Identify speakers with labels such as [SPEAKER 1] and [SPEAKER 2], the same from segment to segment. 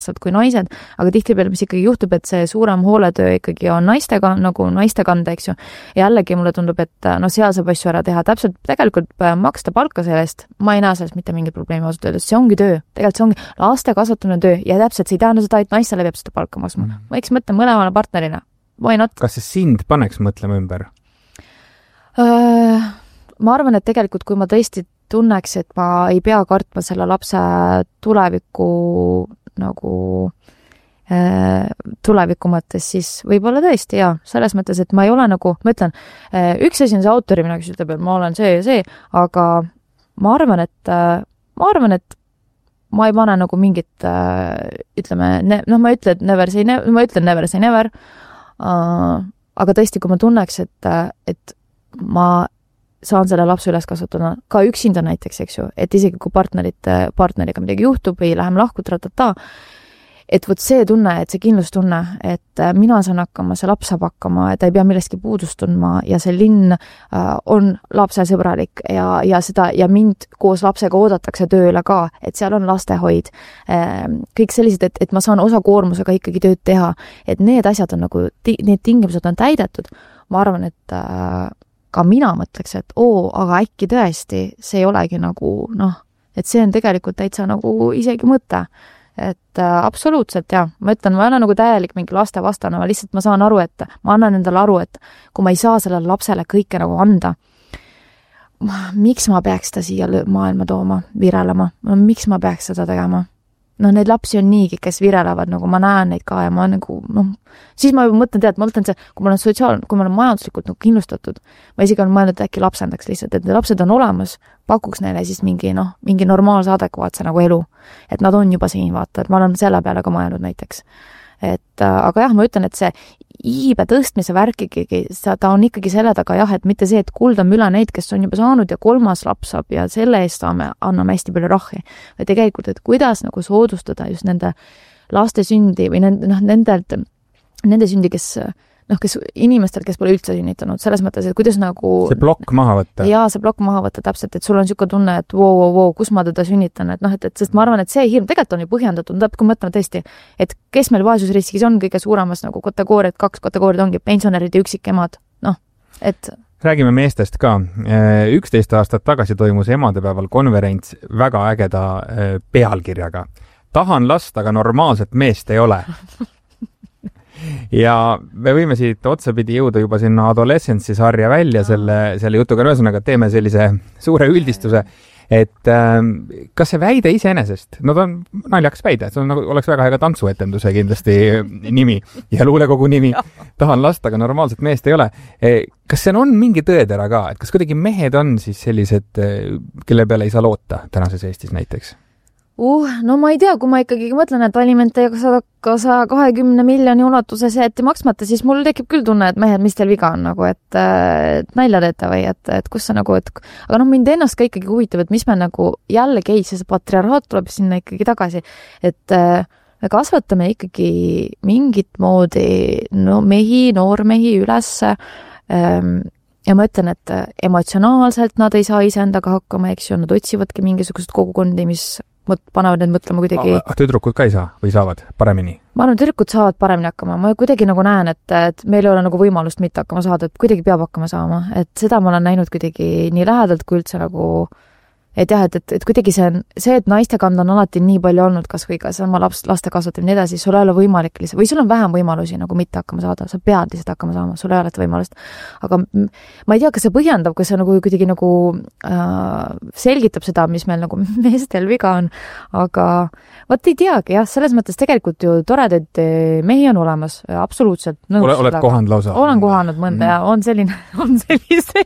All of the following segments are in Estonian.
[SPEAKER 1] kui naised, aga tihtipeale, mis ikkagi juhtub, et see suurem hooletöö ikkagi on naistega, nagu naiste kanda, eks ju. Ja jällegi mulle tundub, et no seal saab asju ära teha. Täpselt tegelikult maksta palka sellest, ma ei näe sellest mitte mingit probleemi ausalt öeldes. See ongi töö. Tegelikult see ongi laste kasvatamine töö ja täpselt see ei tähenda seda, et naistele peab seda palka maksma. Ma eks mõtlen mõlemale partnerina. Why not?
[SPEAKER 2] Kas see sind paneks mõtlema ümber?
[SPEAKER 1] Ma arvan, et tegelikult kui ma tõesti tunneks, et ma ei pea kartma selle lapse tuleviku mõttes, siis võib-olla tõesti, jaa, selles mõttes, et ma ei ole nagu, ma ütlen, üks asi on see autorimine, kes ütleb, et ma olen see ja see, aga ma arvan, et ma ei pane nagu mingit, ütleme, ma ütlen never say never, aga tõesti, kui ma tunneks, et ma saan selle lapse üles kasvatada ka üksinda näiteks, eks ju, et isegi kui partneriga midagi juhtub või läheme lahku, et võt see tunne, et see kindlustunne, et mina saan hakkama, see laps saab hakkama, et ta ei pea millestki puudust tundma ja see linn on lapsesõbralik ja mind koos lapsega oodatakse tööle ka, et seal on lastehoid. Kõik sellised, et ma saan osa koormusega ikkagi tööd teha, et need asjad on nagu, need tingimused on täidetud. Ma arvan, et ka mina mõtleks, et aga äkki tõesti, see ei olegi nagu, et see on tegelikult täitsa nagu isegi mõte. Et absoluutselt, jah. Ma ütlen, ma ei ole nagu täielik mingi laste vastane, ma lihtsalt ma saan aru, et ma annan endale aru, et kui ma ei saa sellele lapsele kõike nagu anda, miks ma peaks ta siia maailma tooma, virelema? Miks ma peaks seda tegema? Neid lapsi on niigi, kes virelevad, nagu ma näen neid ka ja ma nagu, siis ma juba mõtlen see, kui ma olen majanduslikult nagu kindlustatud, ma isegi olen mõelnud, et äkki lapsendaks lihtsalt, et lapsed on olemas, pakuks neile siis mingi normaalse adekvaatse nagu elu, et nad on juba siin, vaata, et ma olen selle peale ka mõelnud näiteks. Aga jah, ma ütlen, et see iibe tõstmise värk ikkagi, ta on ikkagi selle taga jah, et mitte see, et kuldame üle neid, kes on juba saanud ja 3. laps saab ja selle eest anname hästi palju rahi. Või tegelikult, et kuidas nagu soodustada just nende laste sündi või nende sündi, kes inimestel, kes pole üldse sünnitanud, selles mõttes, et kuidas nagu
[SPEAKER 2] see plokk maha võtta.
[SPEAKER 1] Jaa, see plokk maha võtta täpselt, et sul on niisugune tunne, et kus ma teda sünnitan, sest ma arvan, et see hirm tegelikult on ju põhjendatud, kui mõtleme tõesti, et kes meil vaesusriskis on kõige suuremas nagu kategooriad, 2 kategooriad ongi pensionärid ja üksikemad,
[SPEAKER 2] Räägime meestest ka. 11 aastat tagasi toimus emadepäeval konverents väga ägeda pealkirjaga. Tahan last, aga normaalset meest ei ole. Ja me võime siit otsapidi jõuda juba sinna adolescentsi sarja välja selle jutuga. Ühesõnaga, teeme sellise suure üldistuse, et kas see väide iseenesest, ta on naljakas väide, see oleks väga hea tantsuetenduse kindlasti nimi ja luulekogu nimi. Tahan last, aga normaalset meest ei ole. Kas see on mingi tõetera ka, et kas kuidagi mehed on siis sellised, kelle peale ei saa loota tänases Eestis näiteks?
[SPEAKER 1] Ma ei tea, kui ma ikkagi mõtlen, et alimente ka 120 miljoni ulatuses jäeti maksmata, siis mul tekib küll tunne, et mehed, mis teil viga on, nagu, et nalja teete või, et kus see nagu, aga mind ennast ka ikkagi huvitab, et mis me nagu jällegi see patriarhaat tuleb sinna ikkagi tagasi, et me kasvatame ikkagi mingit moodi noormehi üles ja ma ütlen, et emotsionaalselt nad ei saa iseendaga hakkama, eks ju, nad otsivadki mingisugused kogukondi, mis panevad need mõtlema kuidagi.
[SPEAKER 2] Tüdrukud ka ei saa või saavad paremini?
[SPEAKER 1] Ma arvan, tüdrukud saavad paremini hakkama. Ma kuidagi nagu näen, et meil ei ole nagu võimalust mitte hakkama saada, et kuidagi peab hakkama saama. Et seda ma olen näinud kuidagi nii lähedalt kui üldse nagu, et jah, et kuidagi see, et naiste kanda on alati nii palju olnud, kas või ka sama laste kasvatamine edasi, sul ei ole võimalik või sul on vähem võimalusi nagu mitte hakkama saada, sa pead lihtsalt hakkama saama, sul ei ole võimalust. Aga ma ei tea, kas see põhjendab, kas see nagu kuidagi nagu selgitab seda, mis meil nagu meestel viga on, aga võt ei teagi, jah, selles mõttes tegelikult ju toredaid mehi on olemas, absoluutselt.
[SPEAKER 2] Oled kohanud lausa?
[SPEAKER 1] Olen kohanud mõnda ja on sellise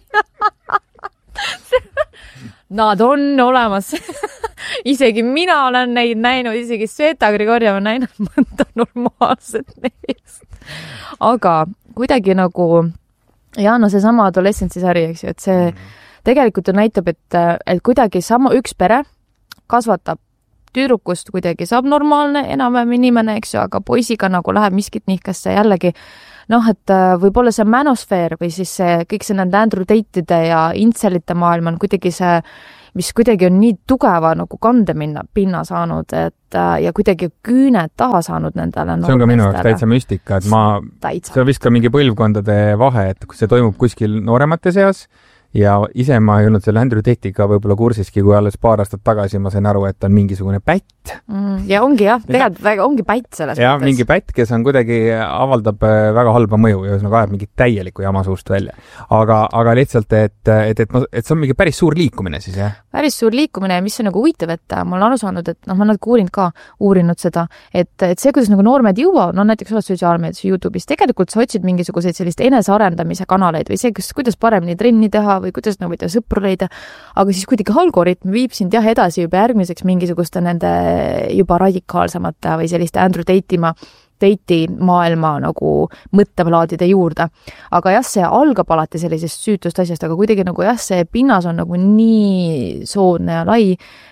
[SPEAKER 1] Nad on olemas. Isegi mina olen neid näinud, isegi Sveta Grigorjev on näinud mõnda normaalset neist. Aga kuidagi nagu, see sama adolescentsi sari, eks ju, et see tegelikult ju näitab, et kuidagi üks pere kasvatab tüdrukust, kuidagi saab normaalne enam-vähem inimene, eks ju, aga poisiga nagu läheb miskit nihkasse jällegi. Et võib-olla see manosfeer või siis kõik see nende Andrew Tate'ide ja intselite maailm on kuidagi see mis kuidagi on nii tugeva nagu kandepinna saanud, et ja kuidagi küüned taha saanud nendele
[SPEAKER 2] see on ka minu jaoks täitsa müstika, et see on vist ka mingi põlvkondade vahe, et kui see toimub kuskil nooremate seas, ja ise ma ei olnud selle Andrew Tate'iga võib-olla kursiski, kui alles paar aastat tagasi ma sain aru, et on mingisugune pätt.
[SPEAKER 1] Ja ongi tegelikult väga ongi pätt selles
[SPEAKER 2] ja, mõttes. Mingi pätt, kes on kuidagi avaldab väga halba mõju ja ühesõnaga ajab mingit täielikku jama suust välja. Aga lihtsalt, et see on mingi päris suur liikumine siis, jah?
[SPEAKER 1] Päris suur liikumine, mis on nagu huvitav, et ma olen aru saanud, et ma olen uurinud seda, et see, kuidas nagu noormed jõuavad, näiteks oled sotsiaalmeedias YouTube'is, tegelikult sa otsid mingisuguseid sellist enesearendamise kanaleid või see, kuidas paremini trenni teha või kuidas nagu võita sõpru leida, aga siis kuidagi algoritm viib sind edasi juba järgmiseks mingisuguste nende juba radikaalsemate või selliste Andrew Tate'i maailma nagu mõtteplaadide juurde. Aga jah, see algab alati sellisest süütust asjast, aga kuidagi nagu jah, see pinnas on nagu nii soodne ja lai,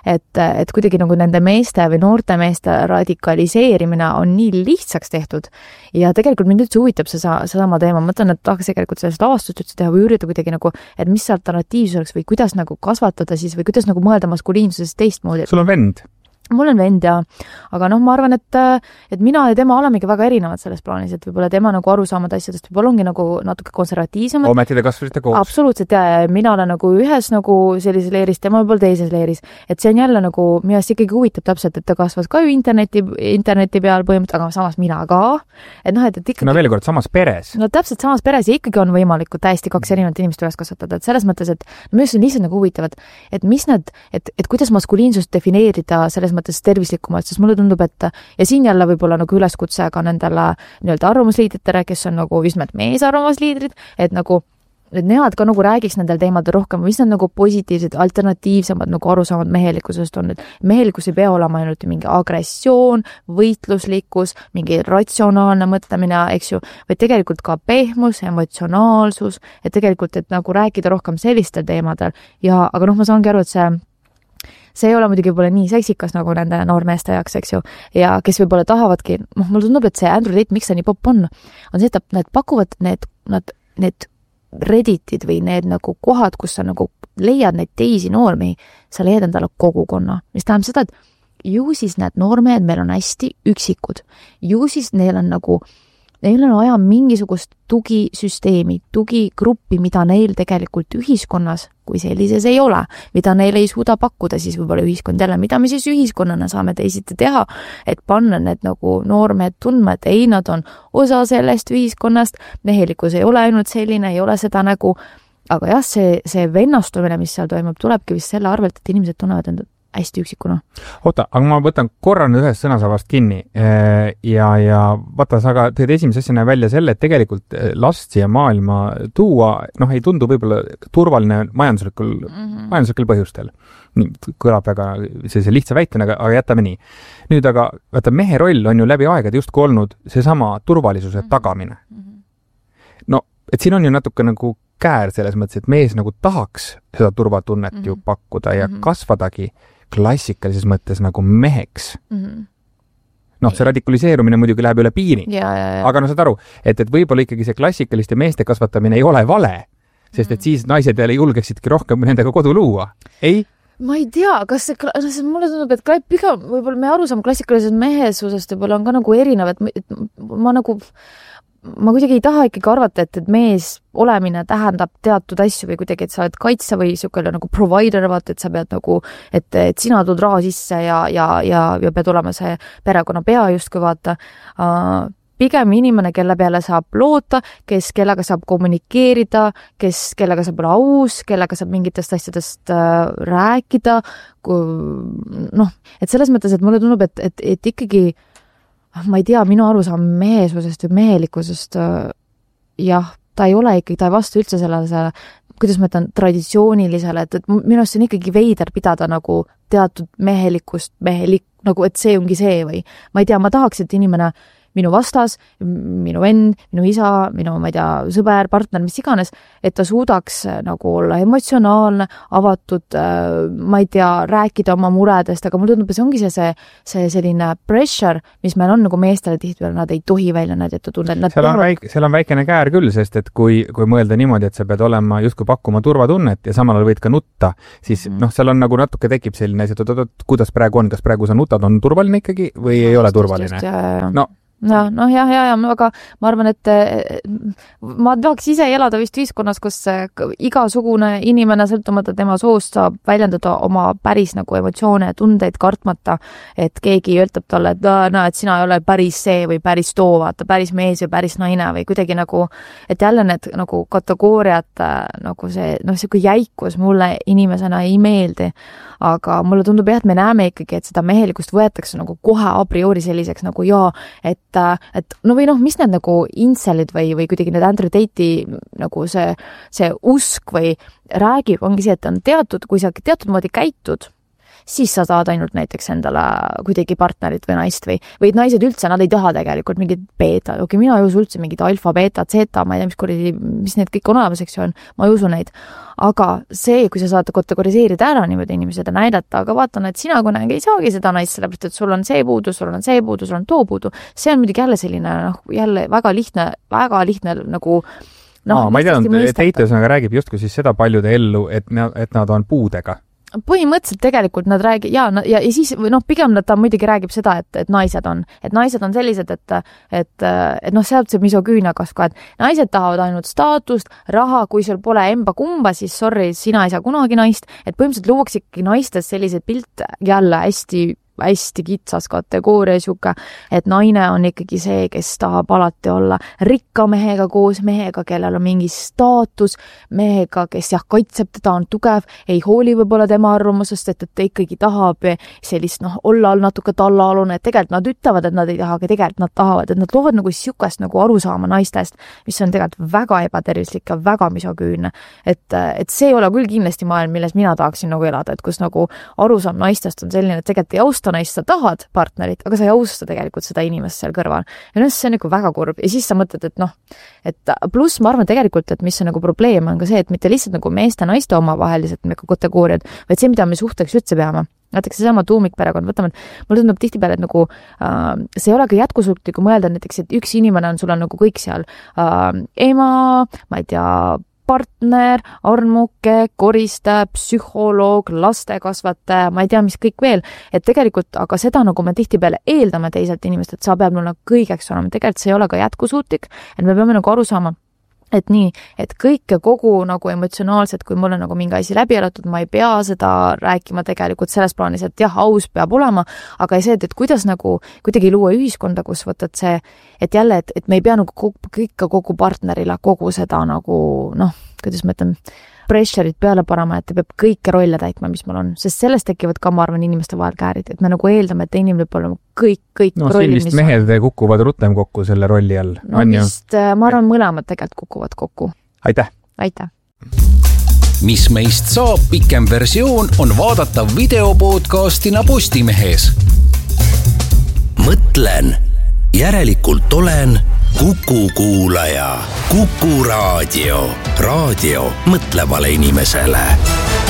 [SPEAKER 1] et kuidagi nagu nende meeste või noorte meeste radikaliseerimine on nii lihtsaks tehtud. Ja tegelikult mind üldse huvitab see sama teema. Ma mõtlen, et tahaks tegelikult sellest avastust üldse teha või üritada kuidagi nagu, et mis alternatiivs oleks või kuidas nagu kasvatada siis või kuidas nagu mõelda maskuliinsusest teistmoodi.
[SPEAKER 2] Sul on vend?
[SPEAKER 1] Mul on vend ja, aga ma arvan, et mina ja tema olemegi väga erinevad selles plaanis, et võib-olla tema nagu arusaamad asjadest võib-olla ongi nagu natuke konservatiivsemad.
[SPEAKER 2] Ometi te kasvasite koos?
[SPEAKER 1] Absoluutselt, ja mina olen nagu ühes nagu sellises leeris, tema võib-olla teises leeris. Et see on jälle nagu, minust ikkagi huvitab täpselt, et ta kasvas ka ju interneti peal põhimõtteliselt, aga samas mina ka. Et ikkagi...
[SPEAKER 2] No veel kord, samas peres.
[SPEAKER 1] No täpselt samas peres ja ikkagi on võimalikud täiesti kaks erinevat inimest üles kasvatada. Et selles mõttes, et minust on lihtsalt nagu huvitavad, et mis et kuidas maskuliinsust defineerida selles mõttes tervislikumalt, sest mulle tundub, et ja siin jälle võib-olla nagu üleskutse ka nendele nii-öelda arvamusliidritele, kes on nagu just meesarvamusliidrid, et nagu et nemad ka nagu räägiks nendel teemadel rohkem, mis nad nagu positiivsed, alternatiivsemad nagu arusaamad mehelikkusest on. Mehelikkus ei pea olema ainult mingi agressioon, võitluslikkus, mingi ratsionaalne mõtlemine, eks ju, või tegelikult ka pehmus, emotsionaalsus, et tegelikult, et nagu rääkida rohkem sellistel teemadel. Ja, aga ma saangi aru, et see ei ole muidugi võib-olla nii seksikas nagu nende noormeeste jaoks, eks ju, ja kes võib-olla tahavadki, mulle tundub, et see Andrew Tate, miks see nii popp on see, et nad pakuvad need Redditid või need nagu kohad, kus sa nagu leiad neid teisi noormehi, sa leiad endale kogukonna, mis tähendab seda, et ju siis need noormehed meil on hästi üksikud, ju siis neil on vaja mingisugust tugisüsteemi, tugigruppi, mida neil tegelikult ühiskonnas, kui sellises ei ole, mida neil ei suuda pakkuda, siis võib-olla ühiskond jälle, mida me siis ühiskonnana saame teisiti teha, et panna need nagu noormehed tundma, et ei, nad on osa sellest ühiskonnast, mehelikkus ei ole ainult selline, ei ole seda nägu, aga jah, see vennastumine, mis seal toimub, tulebki vist selle arvelt, et inimesed tunnevad enda hästi üksikuna.
[SPEAKER 2] Oota, aga ma võtan korra ühest sõnasabast kinni ja vaata, sa ka tõid esimese asjana välja selle, et tegelikult last siia maailma tuua, ei tundu võib-olla turvaline majanduslikul põhjustel. Nii, kõlab väga sellise lihtsa väitena, aga jätame nii. Nüüd aga, vaata, mehe roll on ju läbi aegade justku olnud seesama turvalisuse tagamine. No, et siin on ju natuke nagu käär selles mõttes, et mees nagu tahaks seda turvatunnet ju pakkuda ja kasvadagi klassikalises mõttes nagu meheks. See radikaliseerumine muidugi läheb üle piiri. Aga saad aru, et võib-olla ikkagi see klassikaliste meeste kasvatamine ei ole vale, sest et siis naised jälle julgeksidki rohkem nendega kodu luua. Ei?
[SPEAKER 1] Ma ei tea, kas mulle tundub, et pigem võib-olla me arusaam klassikalisest mehesusest võib-olla on ka nagu erinev, et ma kuidagi ei taha ikkagi arvata, et mees olemine tähendab teatud asju või kuidagi, et sa oled kaitse või niisugune nagu provider, vaata, et sa pead nagu, et sina tood raha sisse ja pead olema see perekonna pea justkui vaata. Pigem inimene, kelle peale saab loota, kellega saab kommunikeerida, kellega saab olla aus, kellega saab mingitest asjadest rääkida. Et selles mõttes, et mulle tundub, et ikkagi ma ei tea, minu arusaam mehesusest või mehelikkusest, jah, ta ei ole ikkagi, ta ei vastu üldse sellele, kuidas ma ütlen, traditsioonilisele, et minu arust see on ikkagi veider pidada nagu teatud mehelik, nagu et see ongi see või ma ei tea, ma tahaks, et inimene minu vastas, minu vend, minu isa, minu, ma ei tea, sõber, partner, mis iganes, et ta suudaks nagu olla emotsionaalne, avatud, ma ei tea, rääkida oma muredest, aga mulle tundub, et see ongi see selline pressure, mis meil on nagu meestele tihtipeale, nad ei tohi välja näidata tunde.
[SPEAKER 2] Seal on väikene käär küll, sest et kui mõelda niimoodi, et sa pead olema justkui pakkuma turvatunnet ja samal ajal võid ka nutta, siis seal on nagu natuke tekib selline asi, et kuidas praegu on, kas praegu sa nutad, on turvaline ikkagi või ei ole turvaline?
[SPEAKER 1] jah, aga ma arvan, et ma tahaks ise elada vist ühiskonnas, kus igasugune inimene sõltumata tema soost saab väljendada oma päris nagu emotsioone ja tundeid kartmata, et keegi ütleb talle, et sina ei ole päris see või päris too, vaata, päris mees või päris naine või kuidagi nagu, et jälle need nagu kategooriad nagu see, kui jäikus mulle inimesena ei meeldi, aga mulle tundub jah, et me näeme ikkagi, et seda mehelikkust võetakse nagu kohe a priori selliseks nagu et või mis need nagu inselid või kuidagi need Andrew Tate'i nagu see usk või räägib, ongi see, et on teatud, kui sa teatud moodi käitud, siis sa saad ainult näiteks endale kuidagi partnerit või naist või naised üldse, nad ei taha tegelikult mingit beeta, mina ei usu üldse mingit alfa, beeta, zeta, ma ei tea, mis need kõik on olemas, eks ju on, ma ei usu neid. Aga see, kui sa saad kategoriseerida ära niimoodi inimesed ja näidata, aga vaatan, et sina kunagi ei saagi seda naist, sellepärast, et sul on see puudu, sul on see puudu, sul on too puudu, see on muidugi jälle selline, jälle väga lihtne nagu
[SPEAKER 2] ma ei tea, Tate räägib justkui siis seda paljude ellu, et nad on puudega.
[SPEAKER 1] Põhimõtteliselt tegelikult nad ja siis pigem ta muidugi räägib seda, et naised on sellised, et sealt see misogüünia kasv ka, et naised tahavad ainult staatust, raha, kui sul pole emba kumba, siis sorry, sina ei saa kunagi naist, et põhimõtteliselt luuakse ikkagi naistes sellised pilt jälle hästi kitsas kategooria siuke, et naine on ikkagi see, kes tahab alati olla rikka mehega koos, mehega, kellel on mingi staatus, mehega, kes kaitseb teda, on tugev, ei hooli võib-olla tema arvamusest, et ta ikkagi tahab sellist olla natuke tallaalune, et tegelikult nad ütlevad, et nad ei taha, aga tegelikult nad tahavad, et nad loovad nagu siukest nagu arusaama naistest, mis on tegelikult väga ebatervislik ja väga misogüünne. Et see ei ole küll kindlasti maailm, milles mina tahaksin nagu elada, et kus nagu arusaam naistest on selline, et tegelikult ei austa naist, sa tahad partnerit, aga sa ei austa tegelikult seda inimest seal kõrval. Ja see on nagu väga kurb. Ja siis sa mõtled, et pluss ma arvan tegelikult, et mis on nagu probleem, on ka see, et mitte lihtsalt nagu meeste ja naiste omavahelised nagu kategooriad, vaid see, mida me suhteks üldse peame. Näiteks seesama tuumikperekond, võtame, mulle tundub tihtipeale, et nagu see ei ole ka jätkusuutlik, kui mõelda näiteks, et üks inimene on, sul on nagu kõik seal ema, ma ei tea, partner, armuke, koristaja, psühholoog, lastekasvataja, ma ei tea, mis kõik veel, et tegelikult, aga seda nagu me tihtipeale eeldame teiselt inimest, et sa peab mulle kõigeks olema, tegelikult see ei ole ka jätkusuutlik, et me peame nagu aru saama, et nii, et kõike kogu nagu emotsionaalselt, kui mul on nagu mingi asi läbi elatud, ma ei pea seda rääkima tegelikult selles plaanis, et jah, aus peab olema, aga see, et kuidas nagu kuidagi luua ühiskonda, kus võtad see, et jälle, et me ei pea nagu kogu partnerile kogu seda nagu, kuidas ma ütlen, pressure'id peale parama, et ta peab kõike rolle täitma, mis mul on, sest sellest tekivad ka, ma arvan, inimeste vahel käärid, et me nagu eeldame, et inimene peab olema kõik
[SPEAKER 2] rollid, mis mehed kukuvad rutem kokku selle rolli all.
[SPEAKER 1] Vist, ma arvan, mõlemad tegelikult kukuvad kokku.
[SPEAKER 2] Aitäh!
[SPEAKER 3] Mis meist saab, pikem versioon on vaadata videopodcastina Postimehes. Mõtlen, järelikult olen Kuku kuulaja. Kuku raadio. Raadio mõtlevale inimesele.